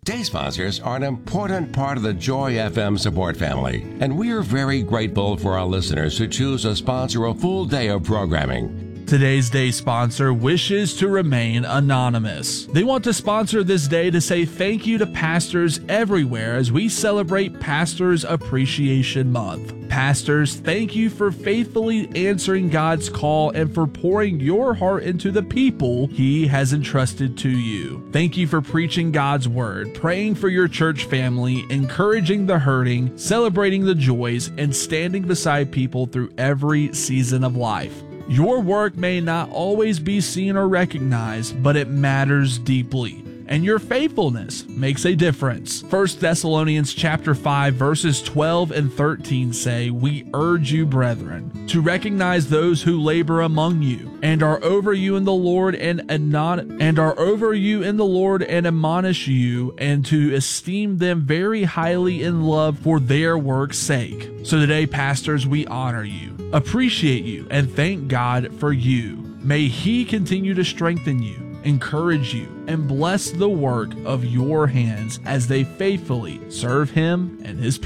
Day sponsors are an important part of the Joy FM support family, and we are very grateful for our listeners who choose to sponsor a full day of programming. Today's day sponsor wishes to remain anonymous. They want to sponsor this day to say thank you to pastors everywhere as we celebrate Pastors Appreciation Month. Pastors, thank you for faithfully answering God's call and for pouring your heart into the people He has entrusted to you. Thank you for preaching God's word, praying for your church family, encouraging the hurting, celebrating the joys, and standing beside people through every season of life. Your work may not always be seen or recognized, but it matters deeply. And your faithfulness makes a difference. 1 Thessalonians chapter 5 verses 12 and 13 say, "We urge you, brethren, to recognize those who labor among you and are over you in the Lord and admonish you, and to esteem them very highly in love for their work's sake." So today, pastors, we honor you, appreciate you, and thank God for you. May He continue to strengthen you, encourage you, and bless the work of your hands as they faithfully serve Him and His people.